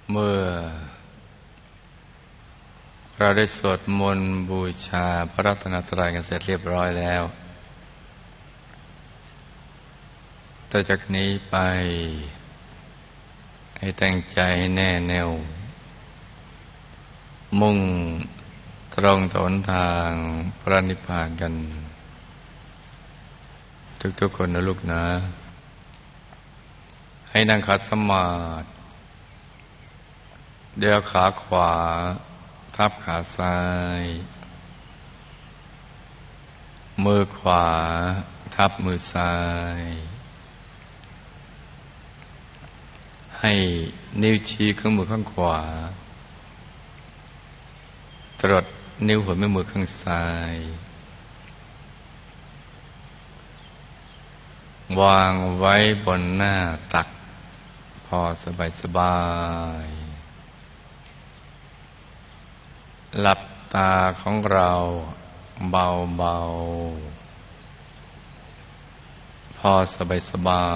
เมื่อเราได้สวดมนต์บูชาพระรัตนตรัยกันเสร็จเรียบร้อยแล้วต่อจากนี้ไปให้ตั้งใจให้แน่แน่วมุ่งตรงต่อหนทางพระนิพพานกันทุกๆคนนะลูกนะให้นั่งขัดสมาธิเดี๋ยวขาขวาทับขาซ้ายมือขวาทับมือซ้ายให้นิ้วชี้ข้างมือข้างขวาตรวจนิ้วหัวแม่มือข้างซ้ายวางไว้บนหน้าตักพอสบายหลับตาของเราเบาๆพอสบาย